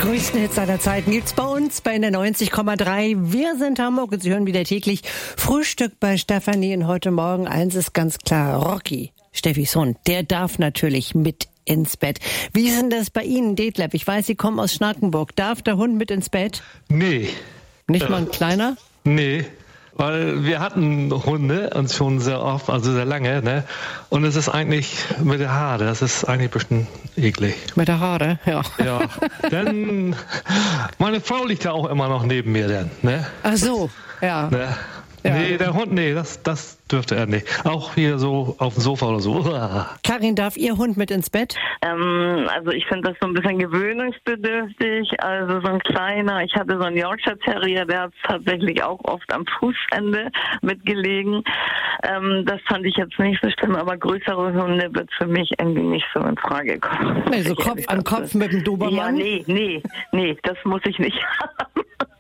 größten Hits aller Zeiten gibt's bei uns bei der 90,3. Wir sind Hamburg und Sie hören wieder täglich Frühstück bei Stefanie. Und heute Morgen, eins ist ganz klar, Rocky, Steffis Hund, der darf natürlich mit ins Bett. Wie ist denn das bei Ihnen, Detlef? Ich weiß, Sie kommen aus Schnakenburg. Darf der Hund mit ins Bett? Nee. Nicht mal ein kleiner? Nee. Weil wir hatten Hunde und schon sehr oft, also sehr lange, ne? Und es ist eigentlich mit der Haare, das ist eigentlich ein bisschen eklig. Mit der Haare, ja. Ja, denn meine Frau liegt ja auch immer noch neben mir dann, ne? Ach so, ja. Ne? Ja. Nee, der Hund, nee, das dürfte er nicht. Auch hier so auf dem Sofa oder so. Karin, darf Ihr Hund mit ins Bett? Also ich finde das so ein bisschen gewöhnungsbedürftig. Also so ein kleiner, ich hatte so einen Yorkshire Terrier, der hat tatsächlich auch oft am Fußende mitgelegen. Das fand ich jetzt nicht so schlimm, aber größere Hunde wird für mich irgendwie nicht so in Frage kommen. Nee, so Kopf an Kopf mit dem Dobermann? Ja, nee, das muss ich nicht haben.